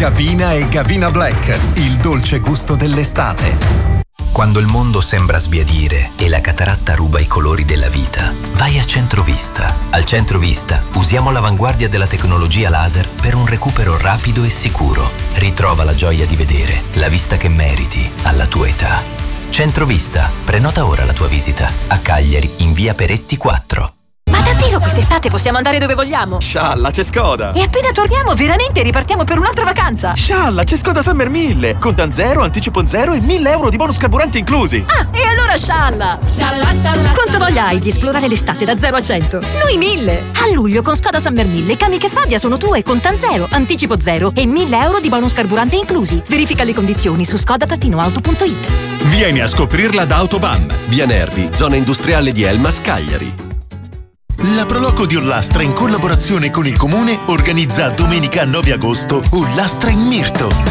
Gavina e Gavina Black, il dolce gusto dell'estate. Quando il mondo sembra sbiadire e la cataratta ruba i colori della vita, vai a Centrovista. Al Centrovista usiamo l'avanguardia della tecnologia laser per un recupero rapido e sicuro. Ritrova la gioia di vedere, la vista che meriti, alla tua età. Centrovista, prenota ora la tua visita. A Cagliari, in via Peretti 4. Ma davvero quest'estate possiamo andare dove vogliamo? Scialla, c'è Skoda! E appena torniamo veramente ripartiamo per un'altra vacanza! Scialla, c'è Skoda Summer 1000! Contan zero, anticipo zero e 1.000 euro di bonus carburante inclusi! Ah, e allora scialla! Scialla, scialla! Quanta voglia hai di esplorare l'estate da 0 a 100? Noi 1000! A luglio con Skoda Summer 1000 i cami che Fabia sono tue, contan zero, anticipo zero e 1.000 euro di bonus carburante inclusi. Verifica le condizioni su skoda-auto.it. Vieni a scoprirla da Autovan. Via Nervi, zona industriale di Elmas, Cagliari. La Proloco di Ollastra, in collaborazione con il Comune, organizza domenica 9 agosto Ollastra in Mirto.